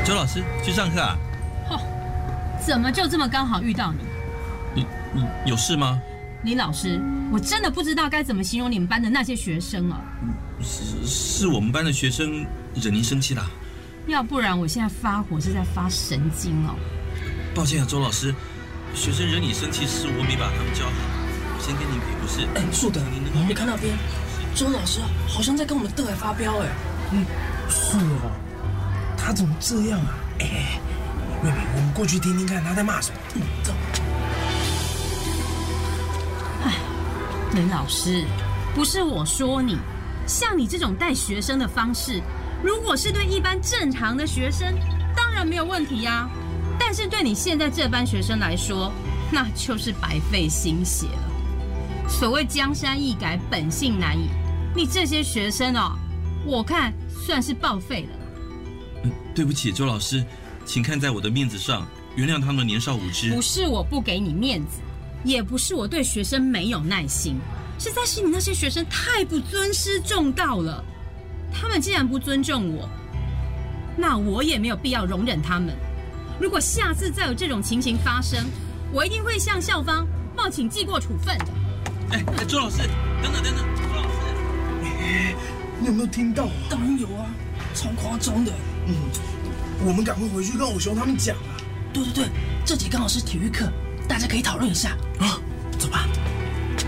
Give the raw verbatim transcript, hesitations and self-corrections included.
周老师去上课啊？ 哦，怎么就这么刚好遇到你？ 你你有事吗？ 林老师，我真的不知道该怎么形容你们班的那些学生啊。 是是我们班的学生惹您生气啦？ 要不然我现在发火是在发神经哦。 抱歉啊，周老师，学生惹你生气是我没把他们教好，我先跟您赔不是。 哎，树德，你看那边，周老师好像在跟我们对来发飙哎。 嗯，是哦，他怎么这样啊？哎，妹妹，我们过去听听看他在骂什么。 嗯，走。 哎，林老师，不是我说你，像你这种带学生的方式，如果是对一般正常的学生，当然没有问题呀、啊。但是对你现在这班学生来说，那就是白费心血了。所谓江山易改，本性难移，你这些学生哦，我看算是报废了啦。 嗯，对不起，周老师，请看在我的面子上，原谅他们年少无知。 不是我不给你面子，也不是我对学生没有耐心，实在是你那些学生太不尊师重道了。他们既然不尊重我，那我也没有必要容忍他们。如果下次再有这种情形发生，我一定会向校方报请记过处分的。 哎哎，周老师，等等等等，周老师， 哎，你有没有听到啊？ 当然有啊，超夸张的。 嗯，我们赶快回去跟偶熊他们讲啊。 对对对，这节刚好是体育课，大家可以讨论一下啊。走吧。